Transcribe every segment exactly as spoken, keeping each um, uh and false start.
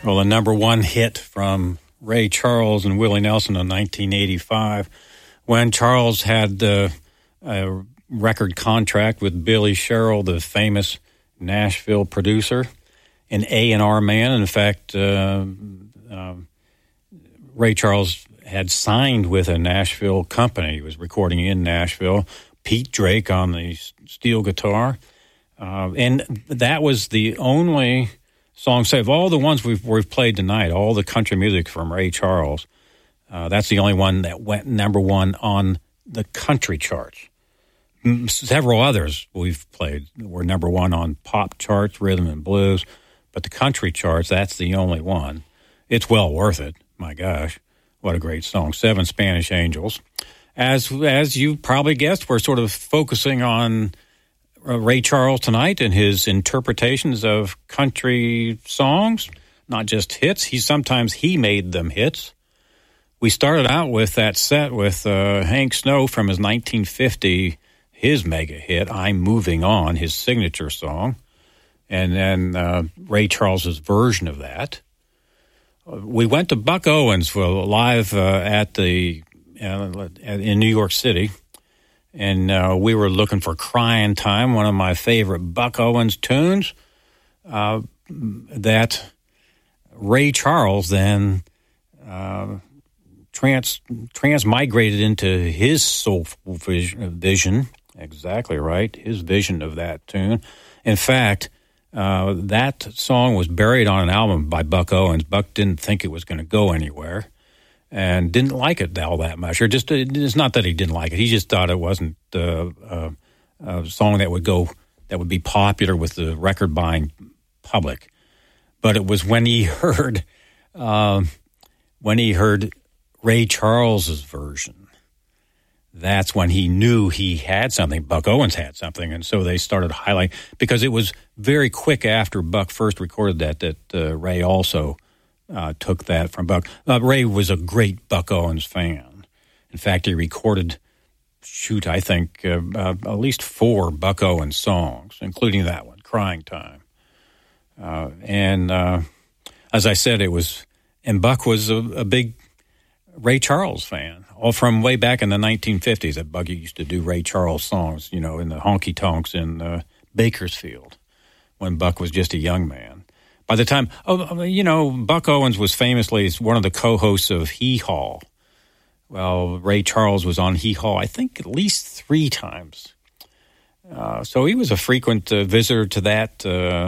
Well, the number one hit from Ray Charles and Willie Nelson in nineteen eighty-five, when Charles had uh, a record contract with Billy Sherrill, the famous Nashville producer, an A and R man. In fact, uh, uh, Ray Charles had signed with a Nashville company. He was recording in Nashville. Pete Drake on the steel guitar. Uh, and that was the only song, say, of all the ones we've, we've played tonight, all the country music from Ray Charles, uh, that's the only one that went number one on the country charts. Several others we've played were number one on pop charts, rhythm and blues, but the country charts, that's the only one. It's well worth it. My gosh, what a great song. Seven Spanish Angels. As, as you probably guessed, we're sort of focusing on Uh, Ray Charles tonight and his interpretations of country songs, not just hits. He sometimes he made them hits. We started out with that set with uh, Hank Snow from his nineteen fifty, his mega hit, I'm Moving On, his signature song, and then uh, Ray Charles's version of that. Uh, we went to Buck Owens for live uh, at the uh, in New York City. And uh, we were looking for Crying Time, one of my favorite Buck Owens tunes, uh, that Ray Charles then uh, trans transmigrated into his soulful vision. Exactly right, his vision of that tune. In fact, uh, that song was buried on an album by Buck Owens. Buck didn't think it was going to go anywhere. And didn't like it all that much, or just it's not that he didn't like it. He just thought it wasn't uh, uh, a song that would go that would be popular with the record buying public. But it was when he heard uh, when he heard Ray Charles's version, that's when he knew he had something. Buck Owens had something, and so they started highlighting, because it was very quick after Buck first recorded that that uh, Ray also. Uh, took that from Buck. Uh, Ray was a great Buck Owens fan. In fact, he recorded, shoot, I think, uh, uh, at least four Buck Owens songs, including that one, Crying Time. Uh, and uh, as I said, it was, and Buck was a, a big Ray Charles fan, all from way back in the nineteen fifties that Buck used to do Ray Charles songs, you know, in the honky-tonks in uh, Bakersfield, when Buck was just a young man. By the time, oh, you know, Buck Owens was famously one of the co-hosts of Hee Haw. Well, Ray Charles was on Hee Haw, I think, at least three times. Uh, so he was a frequent uh, visitor to that uh,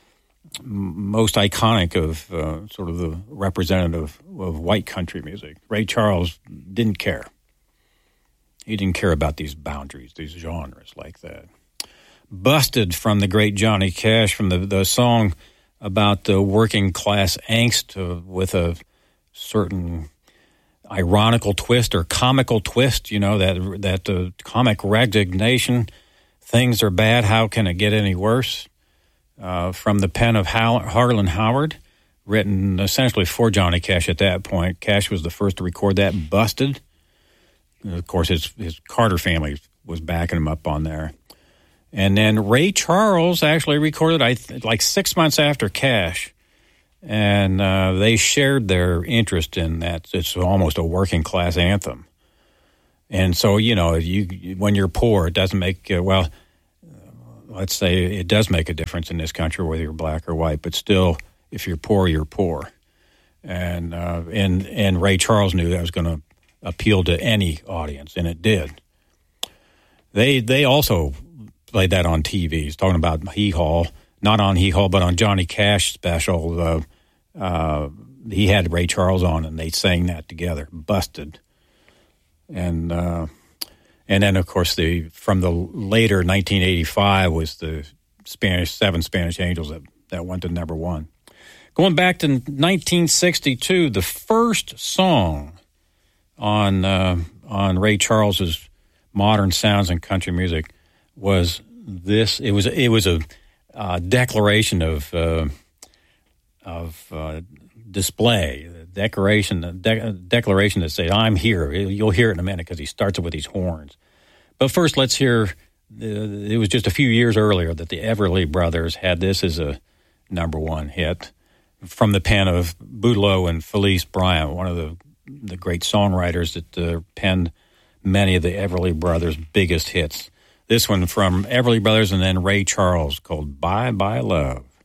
most iconic of uh, sort of the representative of white country music. Ray Charles didn't care. He didn't care about these boundaries, these genres like that. Busted from the great Johnny Cash, from the, the song about the working class angst uh, with a certain ironical twist or comical twist, you know, that that uh, comic resignation, things are bad, how can it get any worse? Uh, from the pen of Hal- Harlan Howard, written essentially for Johnny Cash at that point. Cash was the first to record that, Busted. And of course, his, his Carter family was backing him up on there. And then Ray Charles actually recorded, I th- like six months after Cash, and uh, they shared their interest in that. It's almost a working class anthem. And so, you know, you when you're poor, it doesn't make, uh, well, let's say it does make a difference in this country, whether you're black or white, but still, if you're poor, you're poor. And, uh, and, and Ray Charles knew that was going to appeal to any audience, and it did. They, they also played that on T V. He's talking about Hee Haw, not on Hee Haw, but on Johnny Cash special. Uh, uh, he had Ray Charles on, and they sang that together, Busted. And uh, and then, of course, the from the later nineteen eighty-five was the Spanish Seven Spanish Angels that, that went to number one. Going back to nineteen sixty-two, the first song on uh, on Ray Charles's Modern Sounds in Country Music was this. It was it was a uh, declaration of uh, of uh, display, declaration, de- declaration that say, "I'm here." You'll hear it in a minute because he starts it with these horns. But first, let's hear. The, it was just a few years earlier that the Everly Brothers had this as a number one hit. from the pen of Boudleaux and Felice Bryant, one of the the great songwriters that uh, penned many of the Everly Brothers' biggest hits. This one from Everly Brothers and then Ray Charles called Bye Bye Love.